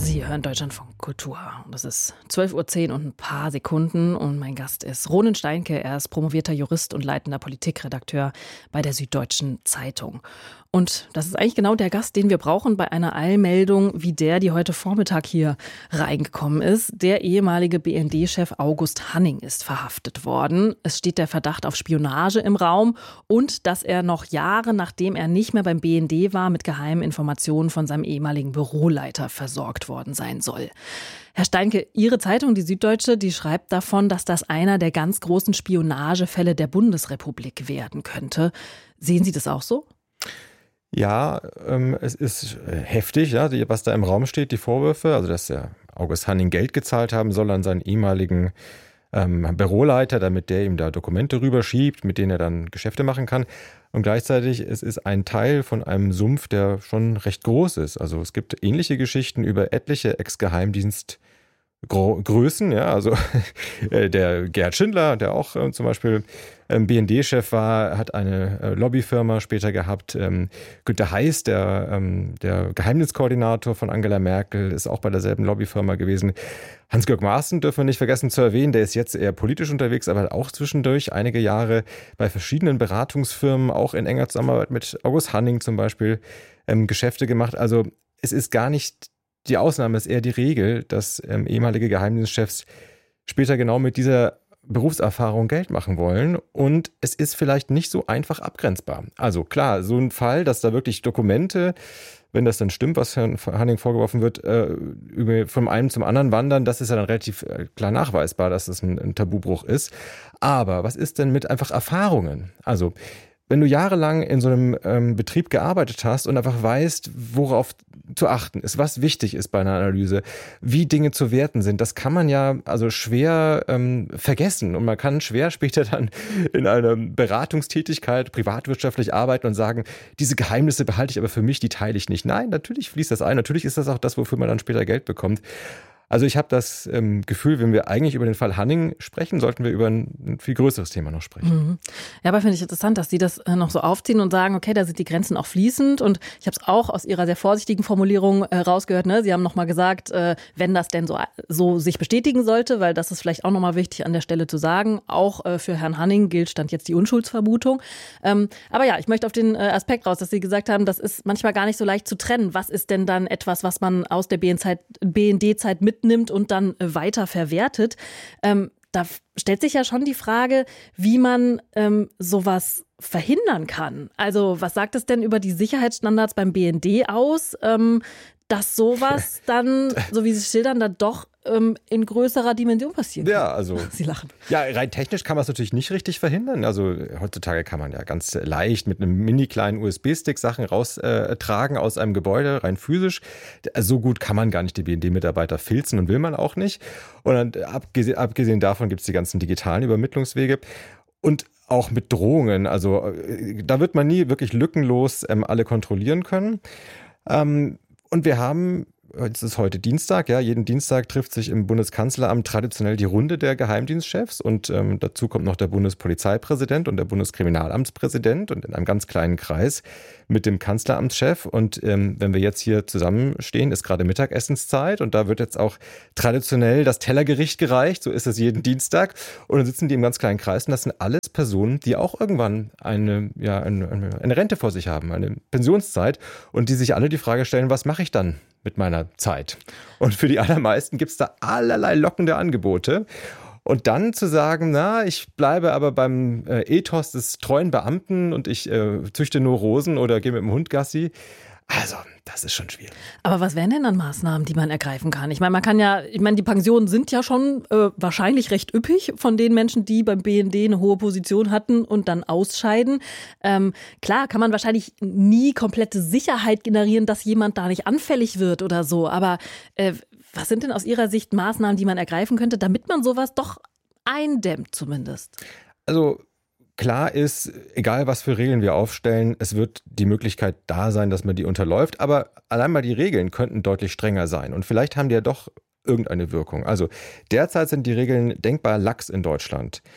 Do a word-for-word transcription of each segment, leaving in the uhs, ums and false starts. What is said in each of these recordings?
Sie hören Deutschlandfunk Kultur. Das ist zwölf Uhr zehn und ein paar Sekunden und mein Gast ist Ronen Steinke. Er ist promovierter Jurist und leitender Politikredakteur bei der Süddeutschen Zeitung. Und das ist eigentlich genau der Gast, den wir brauchen bei einer Eilmeldung wie der, die heute Vormittag hier reingekommen ist. Der ehemalige B N D-Chef August Hanning ist verhaftet worden. Es steht der Verdacht auf Spionage im Raum und dass er noch Jahre, nachdem er nicht mehr beim B N D war, mit geheimen Informationen von seinem ehemaligen Büroleiter versorgt worden sein soll. Herr Steinke, Ihre Zeitung, die Süddeutsche, die schreibt davon, dass das einer der ganz großen Spionagefälle der Bundesrepublik werden könnte. Sehen Sie das auch so? Ja, ähm, es ist heftig, ja, die, was da im Raum steht, die Vorwürfe, also dass der August Hanning Geld gezahlt haben soll an seinen ehemaligen ähm, Büroleiter, damit der ihm da Dokumente rüberschiebt, mit denen er dann Geschäfte machen kann. Und gleichzeitig, es ist ein Teil von einem Sumpf, der schon recht groß ist. Also es gibt ähnliche Geschichten über etliche Ex-Geheimdienst- Gro- Größen, ja, also der Gerhard Schindler, der auch äh, zum Beispiel ähm, B N D-Chef war, hat eine äh, Lobbyfirma später gehabt. Ähm, Günter Heiß, der, ähm, der Geheimdienstkoordinator von Angela Merkel, ist auch bei derselben Lobbyfirma gewesen. Hans-Georg Maaßen dürfen wir nicht vergessen zu erwähnen, der ist jetzt eher politisch unterwegs, aber hat auch zwischendurch einige Jahre bei verschiedenen Beratungsfirmen, auch in enger Zusammenarbeit mit August Hanning zum Beispiel, ähm, Geschäfte gemacht. Also es ist gar nicht die Ausnahme, ist eher die Regel, dass ähm, ehemalige Geheimdienstchefs später genau mit dieser Berufserfahrung Geld machen wollen. Und es ist vielleicht nicht so einfach abgrenzbar. Also klar, so ein Fall, dass da wirklich Dokumente, wenn das dann stimmt, was Herrn Hanning vorgeworfen wird, äh, über, vom einen zum anderen wandern, das ist ja dann relativ äh, klar nachweisbar, dass das ein, ein Tabubruch ist. Aber was ist denn mit einfach Erfahrungen? Also wenn du jahrelang in so einem ähm, Betrieb gearbeitet hast und einfach weißt, worauf zu achten ist, was wichtig ist bei einer Analyse, wie Dinge zu werten sind, das kann man ja also schwer ähm, vergessen. Und man kann schwer später dann in einer Beratungstätigkeit privatwirtschaftlich arbeiten und sagen, diese Geheimnisse behalte ich aber für mich, die teile ich nicht. Nein, natürlich fließt das ein. Natürlich ist das auch das, wofür man dann später Geld bekommt. Also ich habe das ähm, Gefühl, wenn wir eigentlich über den Fall Hanning sprechen, sollten wir über ein, ein viel größeres Thema noch sprechen. Mhm. Ja, aber finde ich interessant, dass Sie das äh, noch so aufziehen und sagen, okay, da sind die Grenzen auch fließend. Und ich habe es auch aus Ihrer sehr vorsichtigen Formulierung äh, rausgehört. Ne? Sie haben nochmal gesagt, äh, wenn das denn so, so sich bestätigen sollte, weil das ist vielleicht auch nochmal wichtig an der Stelle zu sagen, auch äh, für Herrn Hanning gilt stand jetzt die Unschuldsvermutung. Ähm, aber ja, ich möchte auf den äh, Aspekt raus, dass Sie gesagt haben, das ist manchmal gar nicht so leicht zu trennen. Was ist denn dann etwas, was man aus der B N D-Zeit mit nimmt und dann weiter verwertet. Ähm, da stellt sich ja schon die Frage, wie man ähm, sowas verhindern kann. Also was sagt es denn über die Sicherheitsstandards beim B N D aus, ähm, dass sowas dann, so wie Sie schildern, dann doch ähm, in größerer Dimension passiert? Ja, also Sie lachen. Ja, rein technisch kann man es natürlich nicht richtig verhindern. Also heutzutage kann man ja ganz leicht mit einem mini kleinen U S B-Stick Sachen raustragen äh, aus einem Gebäude, rein physisch. So gut kann man gar nicht die B N D-Mitarbeiter filzen und will man auch nicht. Und dann, abgesehen, abgesehen davon gibt es die ganzen digitalen Übermittlungswege. Und auch mit Drohungen. Also da wird man nie wirklich lückenlos ähm, alle kontrollieren können. Ähm, Und wir haben, es ist heute Dienstag, ja, jeden Dienstag trifft sich im Bundeskanzleramt traditionell die Runde der Geheimdienstchefs und ähm, dazu kommt noch der Bundespolizeipräsident und der Bundeskriminalamtspräsident und in einem ganz kleinen Kreis mit dem Kanzleramtschef. Und ähm, wenn wir jetzt hier zusammenstehen, ist gerade Mittagessenszeit und da wird jetzt auch traditionell das Tellergericht gereicht, so ist es jeden Dienstag. Und dann sitzen die im ganz kleinen Kreis und das sind alles Personen, die auch irgendwann eine, ja, eine, eine Rente vor sich haben, eine Pensionszeit und die sich alle die Frage stellen, was mache ich dann mit meiner Zeit? Und für die allermeisten gibt es da allerlei lockende Angebote. Und dann zu sagen, na, ich bleibe aber beim äh, Ethos des treuen Beamten und ich äh, züchte nur Rosen oder gehe mit dem Hund Gassi, also das ist schon schwierig. Aber was wären denn dann Maßnahmen, die man ergreifen kann? Ich meine, man kann ja, ich meine, die Pensionen sind ja schon äh, wahrscheinlich recht üppig von den Menschen, die beim B N D eine hohe Position hatten und dann ausscheiden. Ähm, klar, kann man wahrscheinlich nie komplette Sicherheit generieren, dass jemand da nicht anfällig wird oder so. Aber äh, was sind denn aus Ihrer Sicht Maßnahmen, die man ergreifen könnte, damit man sowas doch eindämmt zumindest? Also klar ist, egal was für Regeln wir aufstellen, es wird die Möglichkeit da sein, dass man die unterläuft. Aber allein mal die Regeln könnten deutlich strenger sein. Und vielleicht haben die ja doch irgendeine Wirkung. Also derzeit sind die Regeln denkbar lax in Deutschland.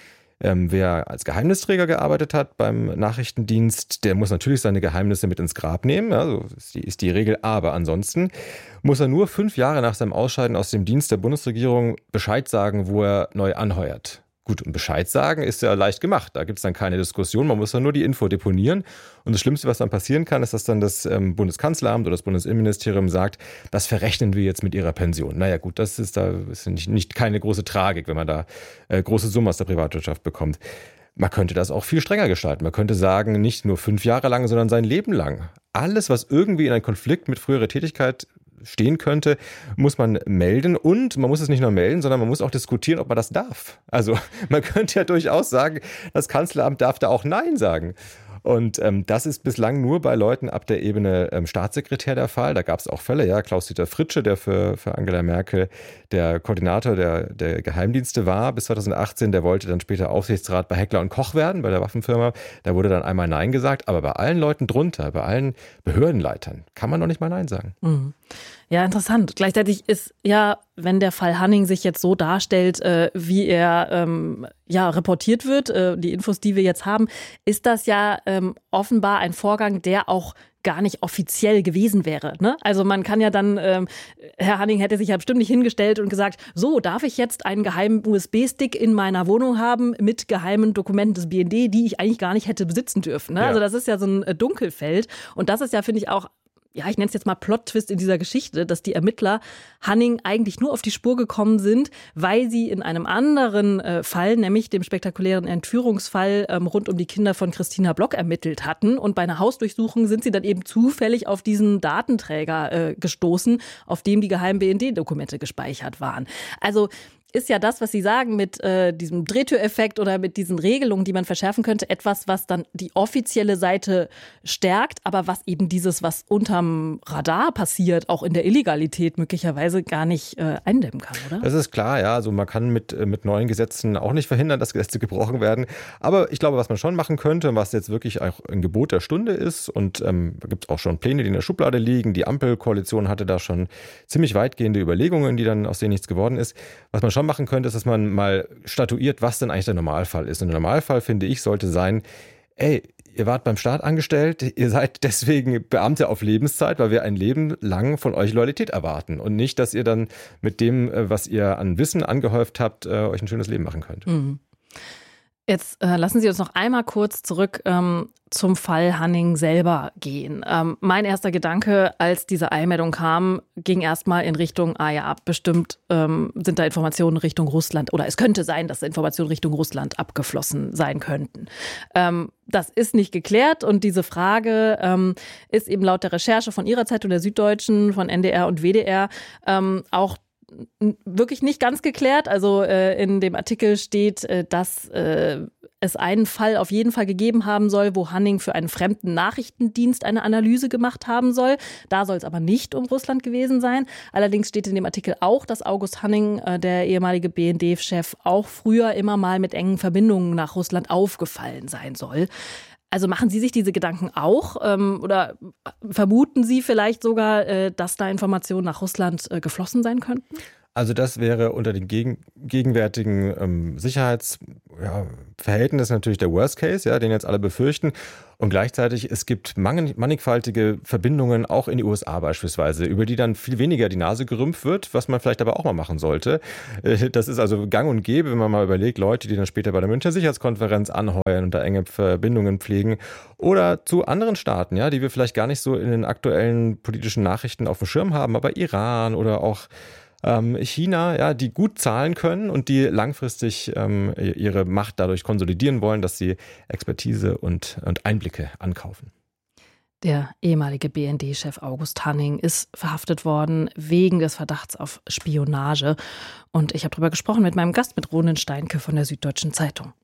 Ähm, wer als Geheimnisträger gearbeitet hat beim Nachrichtendienst, der muss natürlich seine Geheimnisse mit ins Grab nehmen. Also ist die, ist die Regel. Aber ansonsten muss er nur fünf Jahre nach seinem Ausscheiden aus dem Dienst der Bundesregierung Bescheid sagen, wo er neu anheuert. Gut, und Bescheid sagen ist ja leicht gemacht. Da gibt es dann keine Diskussion. Man muss dann nur die Info deponieren. Und das Schlimmste, was dann passieren kann, ist, dass dann das ähm, Bundeskanzleramt oder das Bundesinnenministerium sagt, das verrechnen wir jetzt mit ihrer Pension. Naja gut, das ist da ist nicht, nicht keine große Tragik, wenn man da äh, große Summen aus der Privatwirtschaft bekommt. Man könnte das auch viel strenger gestalten. Man könnte sagen, nicht nur fünf Jahre lang, sondern sein Leben lang. Alles, was irgendwie in einen Konflikt mit früherer Tätigkeit stehen könnte, muss man melden, und man muss es nicht nur melden, sondern man muss auch diskutieren, ob man das darf. Also man könnte ja durchaus sagen, das Kanzleramt darf da auch Nein sagen. Und ähm, das ist bislang nur bei Leuten ab der Ebene ähm, Staatssekretär der Fall. Da gab es auch Fälle, ja, Klaus-Dieter Fritsche, der für, für Angela Merkel der Koordinator der, der Geheimdienste war bis zweitausendachtzehn, der wollte dann später Aufsichtsrat bei Heckler und Koch werden, bei der Waffenfirma. Da wurde dann einmal Nein gesagt, aber bei allen Leuten drunter, bei allen Behördenleitern kann man noch nicht mal Nein sagen. Mhm. Ja, interessant. Gleichzeitig ist ja, wenn der Fall Hanning sich jetzt so darstellt, äh, wie er ähm, ja reportiert wird, äh, die Infos, die wir jetzt haben, ist das ja ähm, offenbar ein Vorgang, der auch gar nicht offiziell gewesen wäre. Ne? Also man kann ja dann, ähm, Herr Hanning hätte sich ja bestimmt nicht hingestellt und gesagt, so, darf ich jetzt einen geheimen U S B-Stick in meiner Wohnung haben mit geheimen Dokumenten des B N D, die ich eigentlich gar nicht hätte besitzen dürfen. Ne? Ja. Also das ist ja so ein äh, Dunkelfeld, und das ist ja, finde ich, auch, ja, ich nenne es jetzt mal Plot-Twist in dieser Geschichte, dass die Ermittler Hanning eigentlich nur auf die Spur gekommen sind, weil sie in einem anderen äh, Fall, nämlich dem spektakulären Entführungsfall ähm, rund um die Kinder von Christina Block, ermittelt hatten. Und bei einer Hausdurchsuchung sind sie dann eben zufällig auf diesen Datenträger äh, gestoßen, auf dem die geheimen B N D-Dokumente gespeichert waren. Also ist ja das, was Sie sagen mit äh, diesem Drehtüreffekt oder mit diesen Regelungen, die man verschärfen könnte, etwas, was dann die offizielle Seite stärkt, aber was eben dieses, was unterm Radar passiert, auch in der Illegalität möglicherweise gar nicht äh, eindämmen kann, oder? Das ist klar, ja. Also man kann mit, mit neuen Gesetzen auch nicht verhindern, dass Gesetze gebrochen werden. Aber ich glaube, was man schon machen könnte, was jetzt wirklich auch ein Gebot der Stunde ist, und ähm, da gibt es auch schon Pläne, die in der Schublade liegen. Die Ampelkoalition hatte da schon ziemlich weitgehende Überlegungen, die dann aus denen nichts geworden ist. Was man schon machen könnte, ist, dass man mal statuiert, was denn eigentlich der Normalfall ist. Und der Normalfall, finde ich, sollte sein, ey, ihr wart beim Staat angestellt, ihr seid deswegen Beamte auf Lebenszeit, weil wir ein Leben lang von euch Loyalität erwarten. Und nicht, dass ihr dann mit dem, was ihr an Wissen angehäuft habt, euch ein schönes Leben machen könnt. Mhm. Jetzt äh, lassen Sie uns noch einmal kurz zurück ähm, zum Fall Hanning selber gehen. Ähm, mein erster Gedanke, als diese Eilmeldung kam, ging erstmal in Richtung, ah ja, bestimmt ähm, sind da Informationen Richtung Russland, oder es könnte sein, dass Informationen Richtung Russland abgeflossen sein könnten. Ähm, das ist nicht geklärt, und diese Frage ähm, ist eben laut der Recherche von Ihrer Zeitung, der Süddeutschen, von N D R und W D R ähm, auch wirklich nicht ganz geklärt. Also äh, in dem Artikel steht, äh, dass äh, es einen Fall auf jeden Fall gegeben haben soll, wo Hanning für einen fremden Nachrichtendienst eine Analyse gemacht haben soll. Da soll es aber nicht um Russland gewesen sein. Allerdings steht in dem Artikel auch, dass August Hanning, äh, der ehemalige B N D-Chef, auch früher immer mal mit engen Verbindungen nach Russland aufgefallen sein soll. Also machen Sie sich diese Gedanken auch ähm, oder vermuten Sie vielleicht sogar, äh, dass da Informationen nach Russland äh, geflossen sein könnten? Also das wäre unter den gegen, gegenwärtigen ähm, Sicherheitsverhältnissen ja, natürlich der Worst Case, ja, den jetzt alle befürchten. Und gleichzeitig, es gibt mannigfaltige Verbindungen auch in die U S A beispielsweise, über die dann viel weniger die Nase gerümpft wird, was man vielleicht aber auch mal machen sollte. Das ist also gang und gäbe, wenn man mal überlegt, Leute, die dann später bei der Münchner Sicherheitskonferenz anheuern und da enge Verbindungen pflegen. Oder zu anderen Staaten, ja, die wir vielleicht gar nicht so in den aktuellen politischen Nachrichten auf dem Schirm haben, aber Iran oder auch China, ja, die gut zahlen können und die langfristig ähm, ihre Macht dadurch konsolidieren wollen, dass sie Expertise und, und Einblicke ankaufen. Der ehemalige B N D-Chef August Hanning ist verhaftet worden wegen des Verdachts auf Spionage. Und ich habe darüber gesprochen mit meinem Gast, mit Ronen Steinke von der Süddeutschen Zeitung.